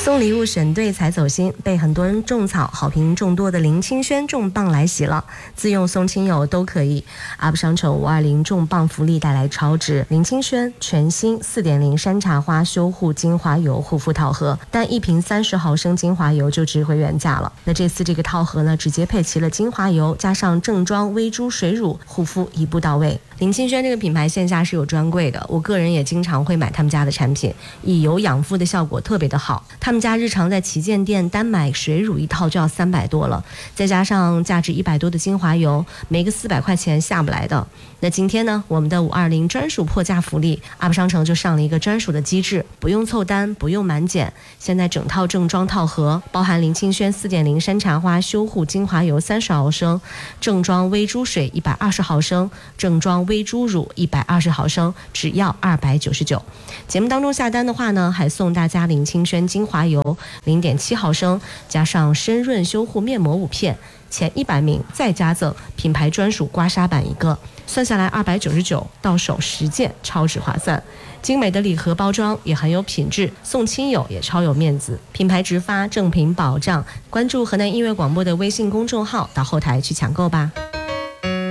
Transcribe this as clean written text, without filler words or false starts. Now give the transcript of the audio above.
送礼物选对才走心，被很多人种草，好评众多的林清轩重磅来袭了，自用送亲友都可以。UP 商城520重磅福利带来超值，林清轩全新 4.0 山茶花修护精华油护肤套盒，但一瓶30毫升精华油就值回原价了。那这次这个套盒呢，直接配齐了精华油加上正装微珠水乳，护肤一步到位。林清轩这个品牌线下是有专柜的，我个人也经常会买他们家的产品，以油养肤的效果特别的好。他们家日常在旗舰店单买水乳一套就要300多了，再加上价值100多的精华油，没个400块钱下不来的。那今天呢，我们的520专属破价福利 UP 商城就上了一个专属的机制，不用凑单，不用满减，现在整套正装套盒包含林清轩 4.0 山茶花修护精华油30毫升，正装微珠水120毫升，正装微珠乳120毫升，只要299。节目当中下单的话呢，还送大家林清轩精华油 0.7毫升，加上深润修护面膜5片，前100名再加赠品牌专属刮痧板1个，算下来299，到手10件，超值划算。精美的礼盒包装也很有品质，送亲友也超有面子，品牌直发，正品保障。关注河南音乐广播的微信公众号，到后台去抢购吧。